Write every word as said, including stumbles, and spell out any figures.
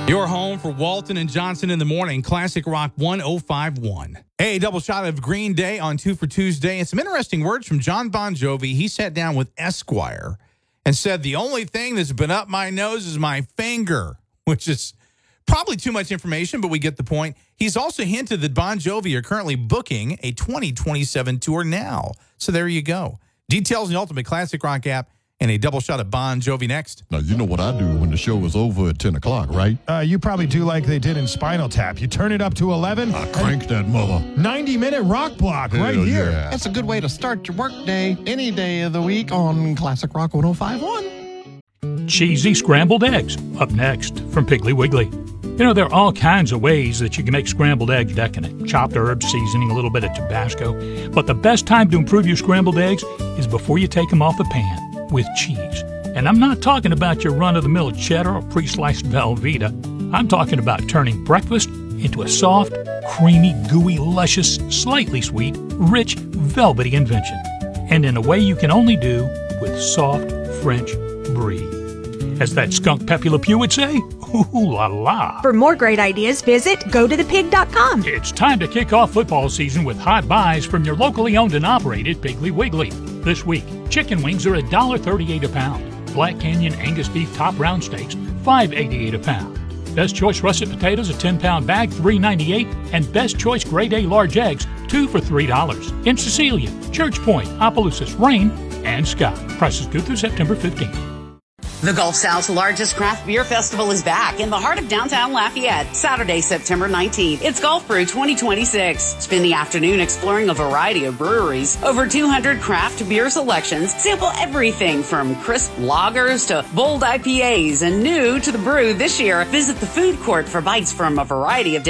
Your home for Walton and Johnson in the morning. Classic Rock one oh five point one. Hey, double shot of Green Day on Two for Tuesday. And some interesting words from John Bon Jovi. He sat down with Esquire and said, the only thing that's been up my nose is my finger, which is probably too much information, but we get the point. He's also hinted that Bon Jovi are currently booking a twenty twenty-seven tour now. So there you go. Details in the Ultimate Classic Rock app. And a double shot of Bon Jovi next. Now, you know what I do when the show is over at ten o'clock, right? Uh, you probably do like they did in Spinal Tap. You turn it up to eleven. I crank that mother. ninety-minute rock block Hell right here. yeah. That's a good way to start your work day any day of the week on Classic Rock one oh five point one. Cheesy scrambled eggs, up next from Piggly Wiggly. You know, there are all kinds of ways that you can make scrambled eggs decadent. Chopped herbs, seasoning, a little bit of Tabasco. But the best time to improve your scrambled eggs is before you take them off the pan with cheese. And I'm not talking about your run-of-the-mill cheddar or pre-sliced Velveeta. I'm talking about turning breakfast into a soft, creamy, gooey, luscious, slightly sweet, rich, velvety invention. And in a way you can only do with soft French brie. As that skunk Pepe Le Pew would say, ooh la la. For more great ideas, visit go to the pig dot com. It's time to kick off football season with hot buys from your locally owned and operated Piggly Wiggly. This week, chicken wings are one dollar thirty-eight a pound. Black Canyon Angus beef top round steaks, five dollars and eighty-eight cents a pound. Best Choice russet potatoes, a ten-pound bag, three dollars and ninety-eight cents. And Best Choice Grade A large eggs, two for three dollars. In Cecilia, Church Point, Opelousas, Rain, and Scott. Prices good through September fifteenth. The Gulf South's largest craft beer festival is back in the heart of downtown Lafayette, Saturday, September nineteenth. It's Gulf Brew twenty twenty-six. Spend the afternoon exploring a variety of breweries, over two hundred craft beer selections, sample everything from crisp lagers to bold I P As, and new to the brew this year, visit the food court for bites from a variety of